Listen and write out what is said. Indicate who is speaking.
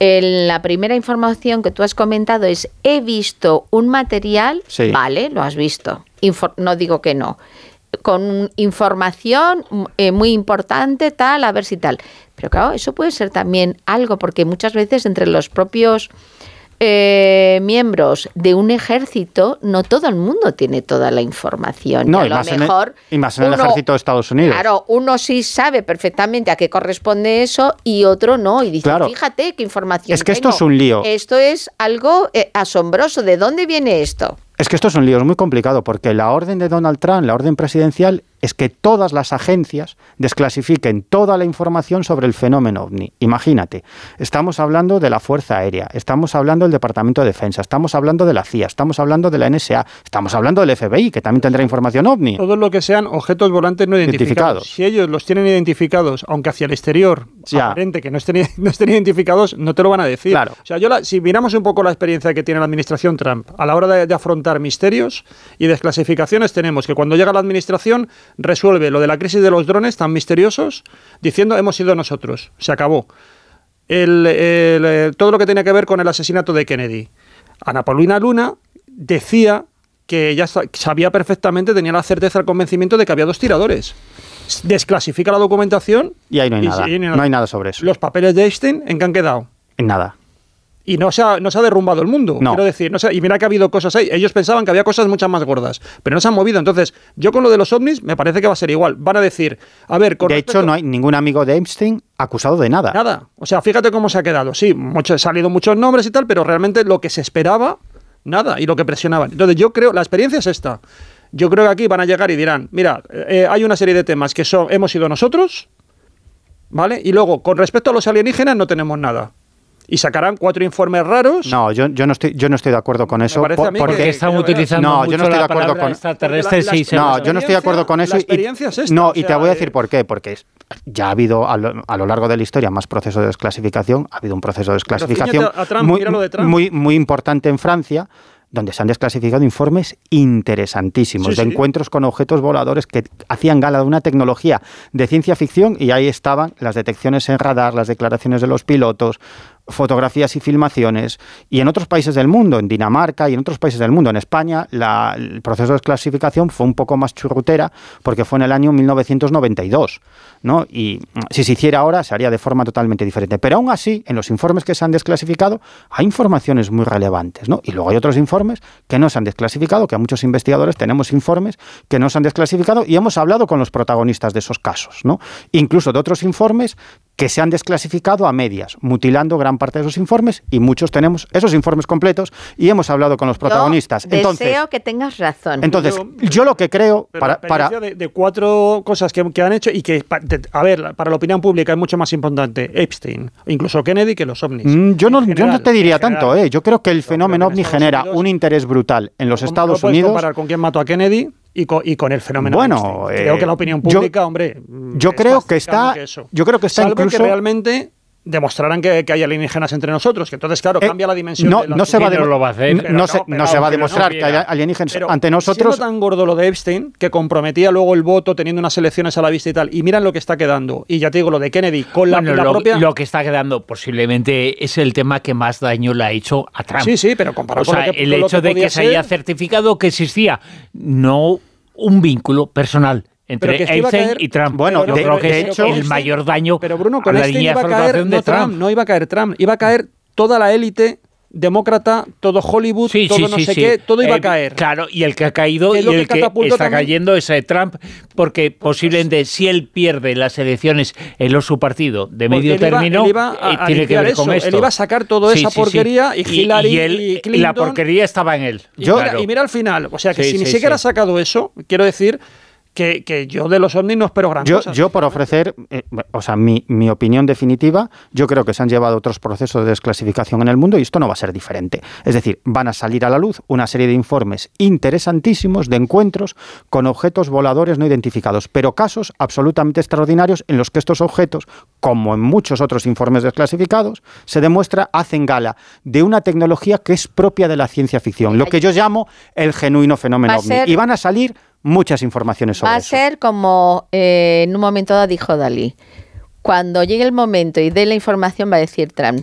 Speaker 1: La primera información que tú has comentado es: he visto un material,
Speaker 2: sí.
Speaker 1: Vale, lo has visto, no digo que no, con información muy importante, tal, a ver si tal. Pero claro, eso puede ser también algo, porque muchas veces entre los propios miembros de un ejército, no todo el mundo tiene toda la información.
Speaker 2: No,
Speaker 1: y a lo mejor
Speaker 2: y más en el ejército de Estados Unidos.
Speaker 1: Claro, uno sí sabe perfectamente a qué corresponde eso y otro no. Y dice, claro, fíjate qué información
Speaker 2: es que
Speaker 1: tengo.
Speaker 2: Esto es un lío.
Speaker 1: Esto es algo asombroso. ¿De dónde viene esto?
Speaker 2: Es que esto es un lío, es muy complicado, porque la orden de Donald Trump, la orden presidencial, es que todas las agencias desclasifiquen toda la información sobre el fenómeno OVNI. Imagínate, estamos hablando de la Fuerza Aérea, estamos hablando del Departamento de Defensa, estamos hablando de la CIA, estamos hablando de la NSA, estamos hablando del FBI, que también tendrá información OVNI.
Speaker 3: Todo lo que sean objetos volantes no identificados. Si ellos los tienen identificados, aunque hacia el exterior, aparente que no estén identificados, no te lo van a decir.
Speaker 2: Claro.
Speaker 3: O sea, si miramos un poco la experiencia que tiene la administración Trump a la hora de afrontar misterios y desclasificaciones, tenemos que cuando llega la administración resuelve lo de la crisis de los drones tan misteriosos diciendo hemos sido nosotros, se acabó. Todo lo que tenía que ver con el asesinato de Kennedy. Ana Paulina Luna decía que ella sabía perfectamente, tenía la certeza, el convencimiento de que había 2 tiradores. Desclasifica la documentación
Speaker 2: y ahí no hay nada. No hay nada sobre eso.
Speaker 3: Los papeles de Epstein, ¿en qué han quedado?
Speaker 2: En nada.
Speaker 3: Y no se ha derrumbado el mundo,
Speaker 2: no.
Speaker 3: Quiero decir, y mira que ha habido cosas ahí. Ellos pensaban que había cosas muchas más gordas, pero no se han movido. Entonces, yo con lo de los ovnis me parece que va a ser igual. Van a decir, a ver...
Speaker 2: De hecho, no hay ningún amigo de Epstein acusado de nada.
Speaker 3: Nada. O sea, fíjate cómo se ha quedado. Sí, han salido muchos nombres y tal, pero realmente lo que se esperaba, nada. Y lo que presionaban. Entonces, yo creo, la experiencia es esta. Yo creo que aquí van a llegar y dirán, mira, hay una serie de temas que hemos sido nosotros, ¿vale? Y luego, con respecto a los alienígenas, no tenemos nada. Y sacarán 4 informes raros.
Speaker 2: No, yo no estoy de acuerdo con eso.
Speaker 4: Porque están utilizando mucho la palabra extraterrestre.
Speaker 2: No, yo no estoy de acuerdo con eso.
Speaker 3: La experiencia es esta.
Speaker 2: No, y te voy a decir por qué. Porque ya ha habido a lo largo de la historia más procesos de desclasificación. Ha habido un proceso de desclasificación muy importante en Francia, donde se han desclasificado informes interesantísimos de encuentros con objetos voladores que hacían gala de una tecnología de ciencia ficción, y ahí estaban las detecciones en radar, las declaraciones de los pilotos, fotografías y filmaciones. Y en otros países del mundo, en Dinamarca y en otros países del mundo, en España, el proceso de desclasificación fue un poco más churrutera porque fue en el año 1992, ¿no? Y si se hiciera ahora se haría de forma totalmente diferente. Pero aún así, en los informes que se han desclasificado hay informaciones muy relevantes, ¿no? Y luego hay otros informes que no se han desclasificado, que a muchos investigadores tenemos informes que no se han desclasificado, y hemos hablado con los protagonistas de esos casos, ¿no? Incluso de otros informes que se han desclasificado a medias, mutilando gran parte de esos informes, y muchos tenemos esos informes completos y hemos hablado con los protagonistas.
Speaker 1: Deseo que tengas razón.
Speaker 2: Entonces, yo lo que creo...
Speaker 3: para de 4 cosas que han hecho y que, a ver, para la opinión pública es mucho más importante Epstein, incluso Kennedy, que los ovnis.
Speaker 2: Yo no te diría tanto, ¿eh? Yo creo que el fenómeno ovni genera un interés brutal en los Estados Unidos.
Speaker 3: ¿Puedes comparar con quién mató a Kennedy y con el fenómeno?
Speaker 2: Bueno,
Speaker 3: creo que la opinión pública,
Speaker 2: yo creo que está
Speaker 3: salvo
Speaker 2: incluso
Speaker 3: que realmente demostrarán que hay alienígenas entre nosotros, que entonces, claro, cambia la dimensión.
Speaker 2: No se va a demostrar que hay alienígenas ante nosotros.
Speaker 3: Siendo tan gordo lo de Epstein, que comprometía luego el voto teniendo unas elecciones a la vista y tal, y miran lo que está quedando. Y ya te digo, lo de Kennedy con la propia...
Speaker 4: Lo que está quedando posiblemente es el tema que más daño le ha hecho a Trump.
Speaker 3: Sí, pero comparado con
Speaker 4: el hecho de que se haya certificado que existía no un vínculo personal entre Epstein y Trump.
Speaker 2: Bueno,
Speaker 4: yo creo que es el mayor daño.
Speaker 3: Pero Bruno, con
Speaker 4: a la
Speaker 3: Epstein
Speaker 4: línea
Speaker 3: iba
Speaker 4: de
Speaker 3: a caer
Speaker 4: flotación de Trump.
Speaker 3: No iba a caer Trump, iba a caer toda la élite demócrata, todo Hollywood, qué, todo iba a caer.
Speaker 4: Claro, y el que ha caído y el que está cayendo es Trump, porque posiblemente si él pierde las elecciones en su partido de medio término, tiene que ver con esto.
Speaker 3: Él iba a sacar toda esa porquería y Hillary y Clinton.
Speaker 4: Y la porquería estaba en él.
Speaker 3: Y mira al final, o sea que si ni siquiera ha sacado eso, quiero decir... Que yo de los ovnis no espero gran cosa.
Speaker 2: Yo por ofrecer, mi opinión definitiva, yo creo que se han llevado otros procesos de desclasificación en el mundo y esto no va a ser diferente. Es decir, van a salir a la luz una serie de informes interesantísimos de encuentros con objetos voladores no identificados, pero casos absolutamente extraordinarios en los que estos objetos, como en muchos otros informes desclasificados, se demuestra, hacen gala de una tecnología que es propia de la ciencia ficción, lo que yo llamo el genuino fenómeno ovni. Y van a salir muchas informaciones sobre eso.
Speaker 1: Va a ser como en un momento dado dijo Dalí. Cuando llegue el momento y dé la información va a decir Trump,